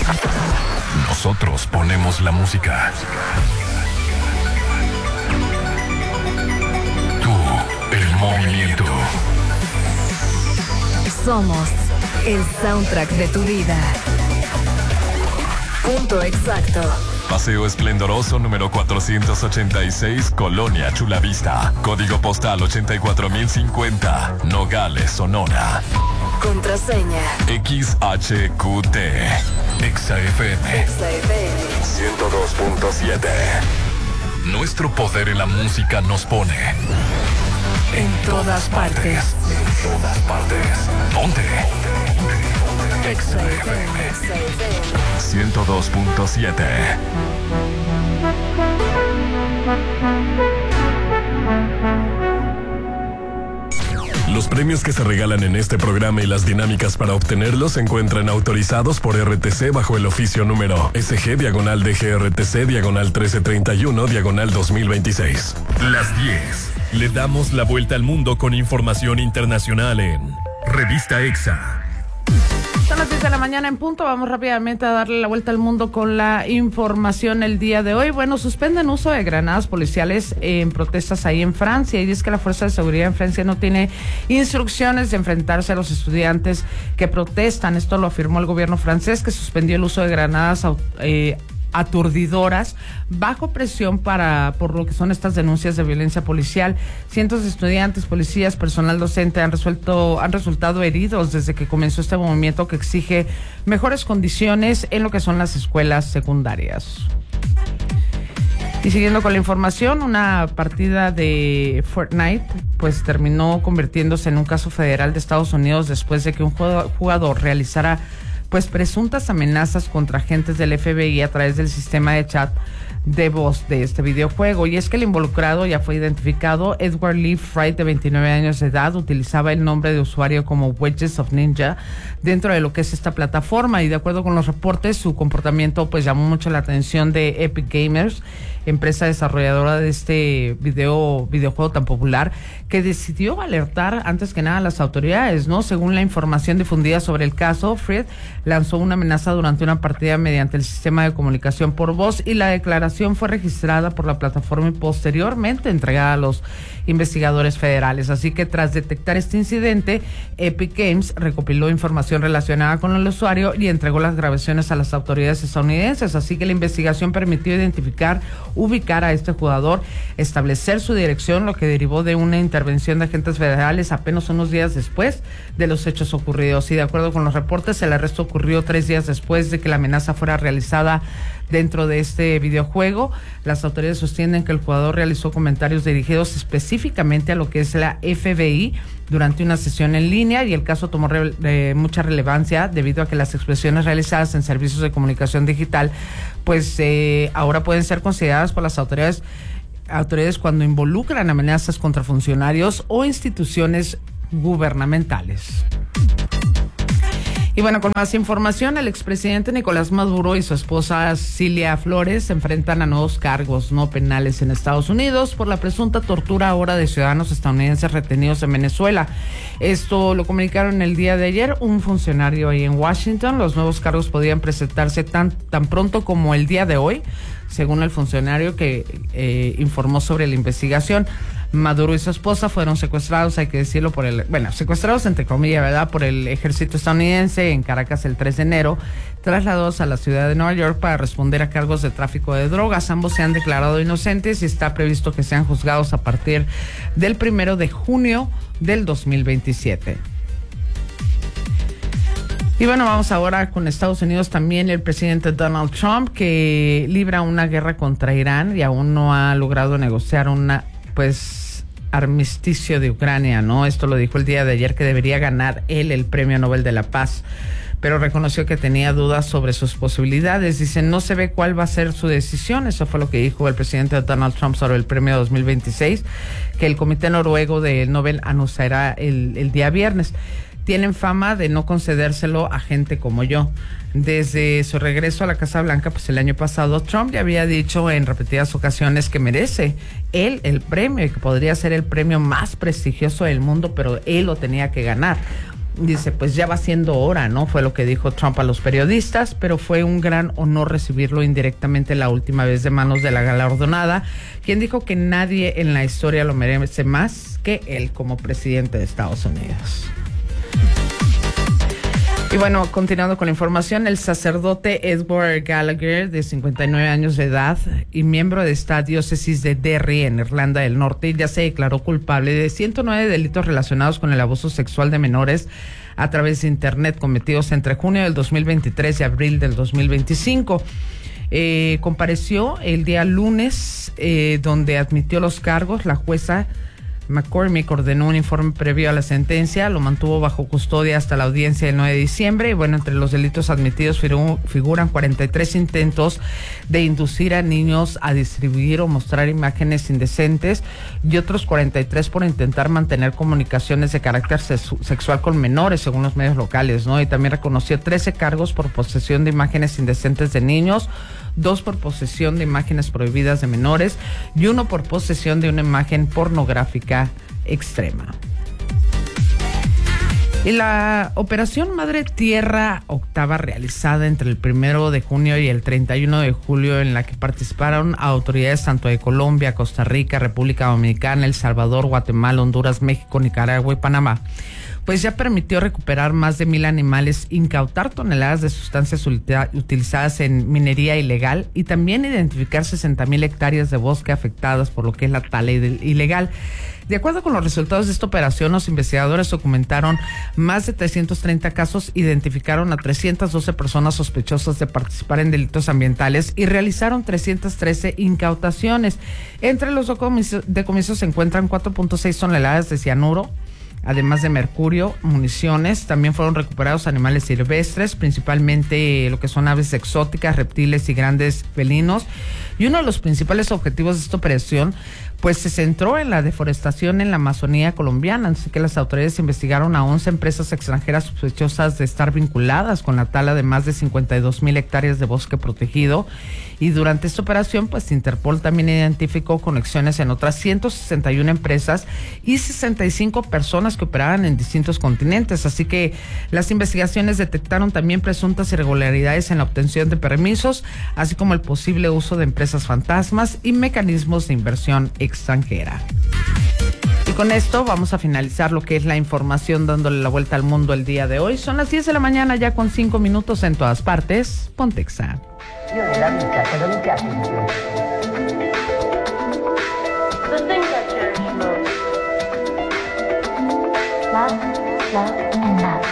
Nosotros ponemos la música. Tú, el movimiento. Somos el soundtrack de tu vida. Punto exacto. Paseo Esplendoroso número 486, Colonia Chulavista. Código postal 84050, Nogales, Sonora. Contraseña XHQT. XFM 102.7. Nuestro poder en la música nos pone en todas partes. En todas partes. Ponte. XFM 102.7. Los premios que se regalan en este programa y las dinámicas para obtenerlos se encuentran autorizados por RTC bajo el oficio número SG/DGRTC/1331/2026. Las 10. Le damos la vuelta al mundo con información internacional en Revista EXA. Son las 10 de la mañana en punto. Vamos rápidamente a darle la vuelta al mundo con la información el día de hoy. Bueno, suspenden uso de granadas policiales en protestas ahí en Francia. Y es que la Fuerza de Seguridad en Francia no tiene instrucciones de enfrentarse a los estudiantes que protestan. Esto lo afirmó el gobierno francés, que suspendió el uso de granadas aturdidoras bajo presión por lo que son estas denuncias de violencia policial. Cientos de estudiantes, policías, personal docente han resultado heridos desde que comenzó este movimiento que exige mejores condiciones en lo que son las escuelas secundarias. Y siguiendo con la información, una partida de Fortnite pues terminó convirtiéndose en un caso federal de Estados Unidos después de que un jugador realizara pues presuntas amenazas contra agentes del FBI a través del sistema de chat de voz de este videojuego. Y es que el involucrado ya fue identificado. Edward Lee Fright, de 29 años de edad, utilizaba el nombre de usuario como Wedges of Ninja dentro de lo que es esta plataforma, y de acuerdo con los reportes, su comportamiento pues llamó mucho la atención de Epic Gamers, empresa desarrolladora de este videojuego tan popular, que decidió alertar antes que nada a las autoridades, ¿no? Según la información difundida sobre el caso, Fried lanzó una amenaza durante una partida mediante el sistema de comunicación por voz, y la declaración fue registrada por la plataforma y posteriormente entregada a los investigadores federales. Así que tras detectar este incidente, Epic Games recopiló información relacionada con el usuario y entregó las grabaciones a las autoridades estadounidenses. Así que la investigación permitió ubicar a este jugador, establecer su dirección, lo que derivó de una intervención de agentes federales apenas unos días después de los hechos ocurridos. Y de acuerdo con los reportes, el arresto ocurrió 3 días después de que la amenaza fuera realizada dentro de este videojuego. Las autoridades sostienen que el jugador realizó comentarios dirigidos específicamente a lo que es la FBI durante una sesión en línea, y el caso tomó mucha relevancia debido a que las expresiones realizadas en servicios de comunicación digital pues ahora pueden ser consideradas por las autoridades cuando involucran amenazas contra funcionarios o instituciones gubernamentales. Y bueno, con más información, el expresidente Nicolás Maduro y su esposa Cilia Flores se enfrentan a nuevos cargos no penales en Estados Unidos por la presunta tortura ahora de ciudadanos estadounidenses retenidos en Venezuela. Esto lo comunicaron el día de ayer un funcionario ahí en Washington. Los nuevos cargos podrían presentarse tan pronto como el día de hoy, según el funcionario que informó sobre la investigación. Maduro y su esposa fueron secuestrados, hay que decirlo, secuestrados entre comillas, ¿verdad?, por el ejército estadounidense en Caracas el 3 de enero, trasladados a la ciudad de Nueva York para responder a cargos de tráfico de drogas. Ambos se han declarado inocentes y está previsto que sean juzgados a partir del 1 de junio del 2027. Y bueno, vamos ahora con Estados Unidos. También el presidente Donald Trump, que libra una guerra contra Irán y aún no ha logrado negociar armisticio de Ucrania, ¿no? Esto lo dijo el día de ayer, que debería ganar él el Premio Nobel de la Paz, pero reconoció que tenía dudas sobre sus posibilidades. Dice, no se ve cuál va a ser su decisión. Eso fue lo que dijo el presidente Donald Trump sobre el premio 2026, que el Comité Noruego del Nobel anunciará el día viernes. Tienen fama de no concedérselo a gente como yo. Desde su regreso a la Casa Blanca, pues el año pasado, Trump ya había dicho en repetidas ocasiones que merece él el premio y que podría ser el premio más prestigioso del mundo, pero él lo tenía que ganar. Dice, pues ya va siendo hora, ¿no? Fue lo que dijo Trump a los periodistas, pero fue un gran honor recibirlo indirectamente la última vez de manos de la galardonada, quien dijo que nadie en la historia lo merece más que él como presidente de Estados Unidos. Y bueno, continuando con la información, el sacerdote Edward Gallagher, de 59 años de edad y miembro de esta diócesis de Derry, en Irlanda del Norte, ya se declaró culpable de 109 delitos relacionados con el abuso sexual de menores a través de Internet cometidos entre junio del 2023 y abril del 2025. Compareció el día lunes, donde admitió los cargos. La jueza McCormick ordenó un informe previo a la sentencia, lo mantuvo bajo custodia hasta la audiencia del 9 de diciembre. Y bueno, entre los delitos admitidos figuran 43 intentos de inducir a niños a distribuir o mostrar imágenes indecentes y otros 43 por intentar mantener comunicaciones de carácter sexual con menores, según los medios locales, ¿no? Y también reconoció 13 cargos por posesión de imágenes indecentes de niños, 2 por posesión de imágenes prohibidas de menores y 1 por posesión de una imagen pornográfica extrema. Y la Operación Madre Tierra Octava, realizada entre el 1 de junio y el 31 de julio, en la que participaron autoridades tanto de Colombia, Costa Rica, República Dominicana, El Salvador, Guatemala, Honduras, México, Nicaragua y Panamá, pues ya permitió recuperar más de 1,000 animales, incautar toneladas de sustancias utilizadas en minería ilegal y también identificar 60,000 hectáreas de bosque afectadas por lo que es la tala ilegal. De acuerdo con los resultados de esta operación, los investigadores documentaron más de 330 casos, identificaron a 312 personas sospechosas de participar en delitos ambientales y realizaron 313 incautaciones. Entre los decomisos se encuentran 4.6 toneladas de cianuro, además de mercurio, municiones. También fueron recuperados animales silvestres, principalmente lo que son aves exóticas, reptiles y grandes felinos. Y uno de los principales objetivos de esta operación, pues se centró en la deforestación en la Amazonía colombiana. Así que las autoridades investigaron a 11 empresas extranjeras sospechosas de estar vinculadas con la tala de más de 52,000 hectáreas de bosque protegido. Y durante esta operación, pues Interpol también identificó conexiones en otras 161 empresas y 65 personas que operaban en distintos continentes. Así que las investigaciones detectaron también presuntas irregularidades en la obtención de permisos, así como el posible uso de empresas fantasmas y mecanismos de inversión extranjera. Y con esto vamos a finalizar lo que es la información, dándole la vuelta al mundo el día de hoy. Son las 10 de la mañana, ya con 5 minutos en todas partes. Pontexa. The things I cherish most. Love, love.